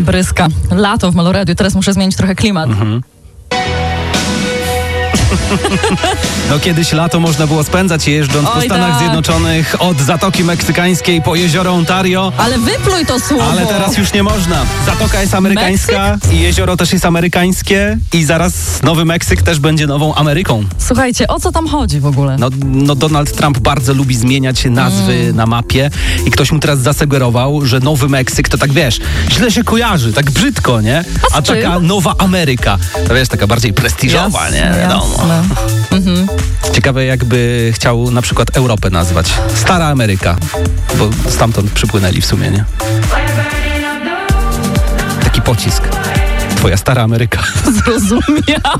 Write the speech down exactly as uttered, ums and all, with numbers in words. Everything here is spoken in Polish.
bryska. Lato w Maloradiu, teraz muszę zmienić trochę klimat. Mhm. No kiedyś lato można było spędzać jeżdżąc Oj, po Stanach tak. Zjednoczonych od Zatoki Meksykańskiej po jezioro Ontario. Ale wypluj to słowo. Ale teraz już nie można. Zatoka jest amerykańska Meksyk? i jezioro też jest amerykańskie i zaraz Nowy Meksyk też będzie nową Ameryką. Słuchajcie, o co tam chodzi w ogóle? No, no Donald Trump bardzo lubi zmieniać nazwy mm. na mapie i ktoś mu teraz zasugerował, że Nowy Meksyk to tak, wiesz, źle się kojarzy, tak brzydko, nie? A, A taka Nowa Ameryka, to wiesz, taka bardziej prestiżowa, Jasne, nie? Wiadomo. Mhm. Ciekawe, jakby chciał na przykład Europę nazwać. Stara Ameryka, bo stamtąd przypłynęli w sumie, nie? Taki pocisk. Twoja stara Ameryka. Zrozumiał.